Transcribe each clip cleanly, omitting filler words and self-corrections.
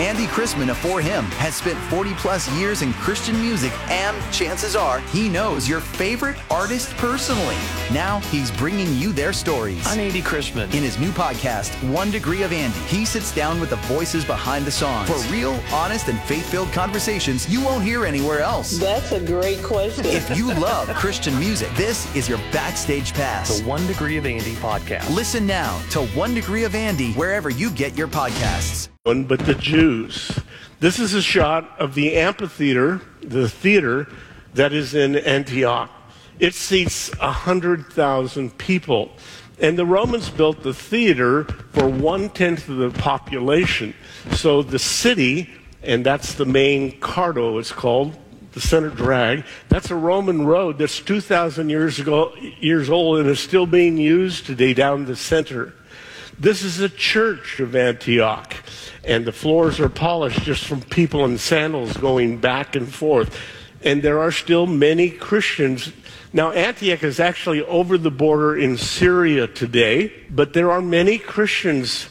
Andy Chrisman of For Him has spent 40-plus years in Christian music, and chances are he knows your favorite artist personally. Now he's bringing you their stories. I'm Andy Chrisman. In his new podcast, 1 Degree of Andy, he sits down with the voices behind the songs for real, honest, and faith-filled conversations you won't hear anywhere else. That's a great question. If you love Christian music, this is your backstage pass. The 1 Degree of Andy podcast. Listen now to 1 Degree of Andy wherever you get your podcasts. But the Jews. This is a shot of the amphitheater, the theater that is in Antioch. It seats 100,000 people. And the Romans built the theater for 1/10 of the population. So the city, and that's the main cardo, it's called, the center drag, that's a Roman road that's 2,000 years old and is still being used today down the center. This is a church of Antioch, and the floors are polished just from people in sandals going back and forth. And there are still many Christians. Now, Antioch is actually over the border in Syria today, but there are many Christians.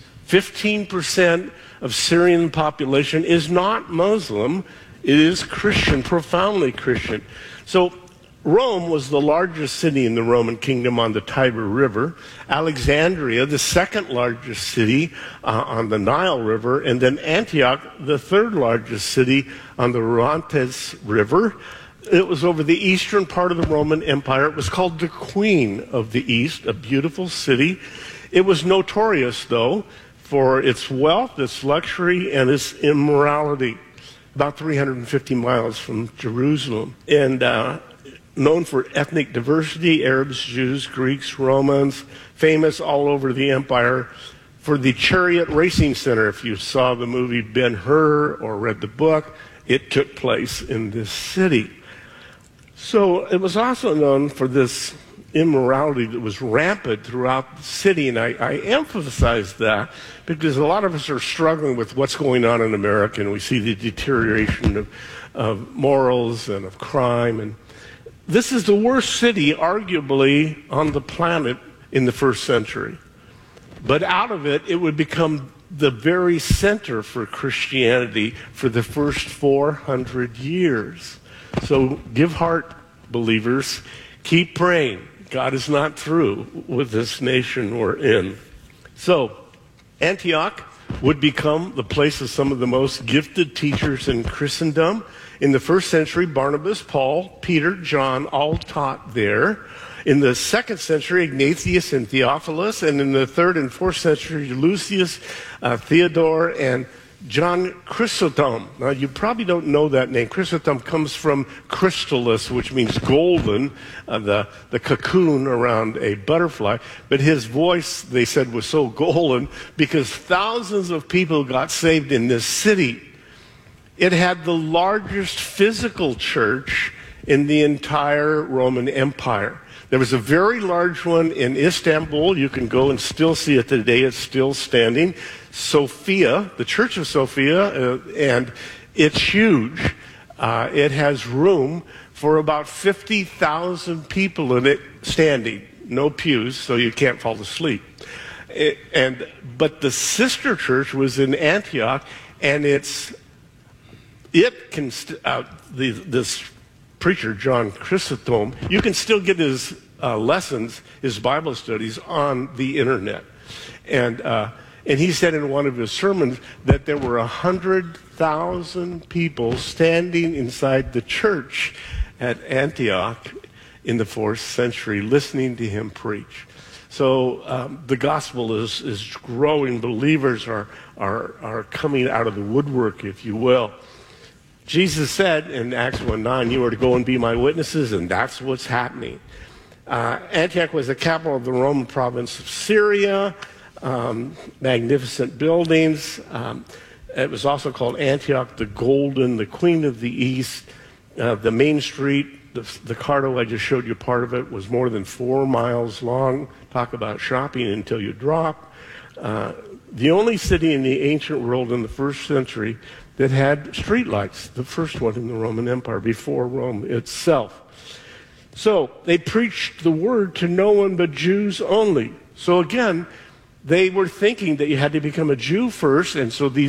15% of Syrian population is not Muslim. It is Christian, profoundly Christian. So Rome was the largest city in the Roman kingdom on the Tiber River. Alexandria, the second largest city on the Nile River. And then Antioch, the third largest city on the Orontes River. It was over the eastern part of the Roman Empire. It was called the Queen of the East, a beautiful city. It was notorious, though, for its wealth, its luxury, and its immorality. About 350 miles from Jerusalem. And known for ethnic diversity, Arabs, Jews, Greeks, Romans, famous all over the empire for the Chariot Racing Center. If you saw the movie Ben-Hur or read the book, it took place in this city. So it was also known for this immorality that was rampant throughout the city, and I emphasize that because a lot of us are struggling with what's going on in America, and we see the deterioration of morals and of crime, and this is the worst city, arguably, on the planet in the first century. But out of it, it would become the very center for Christianity for the first 400 years. So give heart, believers. Keep praying. God is not through with this nation we're in. So Antioch would become the place of some of the most gifted teachers in Christendom. In the first century, Barnabas, Paul, Peter, John, all taught there. In the second century, Ignatius and Theophilus. And in the third and fourth century, Lucius, Theodore, and John Chrysostom. Now, you probably don't know that name. Chrysostom comes from chrysalis, which means golden, the cocoon around a butterfly. But his voice, they said, was so golden because thousands of people got saved in this city. It had the largest physical church in the entire Roman Empire. There was a very large one in Istanbul. You can go and still see it today. It's still standing. Sophia, the Church of Sophia, and it's huge. It has room for about 50,000 people in it standing. No pews, so you can't fall asleep. But the sister church was in Antioch, and this preacher, John Chrysostom, you can still get his lessons, his Bible studies on the internet. And he said in one of his sermons that there were 100,000 people standing inside the church at Antioch in the 4th century listening to him preach. So the gospel is growing. Believers are coming out of the woodwork, if you will. Jesus said in Acts 1:9, you are to go and be my witnesses, and that's what's happening. Antioch was the capital of the Roman province of Syria, magnificent buildings. It was also called Antioch the Golden, the Queen of the East. The main street, the cardo I just showed you part of it, was more than 4 miles long. Talk about shopping until you drop. The only city in the ancient world in the first century that had streetlights, the first one in the Roman Empire, before Rome itself. So they preached the word to no one but Jews only. So again, they were thinking that you had to become a Jew first, and so these